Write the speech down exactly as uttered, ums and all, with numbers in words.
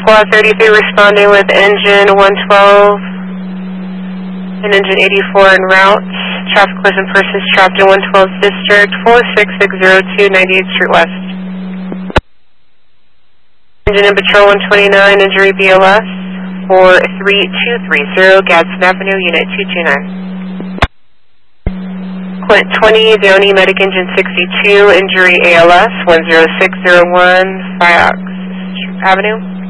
Squad thirty-three responding with engine one twelve and engine eighty-four en route. Traffic collision persons trapped in one twelve District, four six six zero two, ninety-eighth Street West. Engine in Patrol one twenty-nine, injury B L S, four three two three zero, Gadsden Avenue, Unit two two nine. Quint twenty, Zony, Medic Engine sixty-two, injury A L S, one zero six zero one, Vioxx Avenue.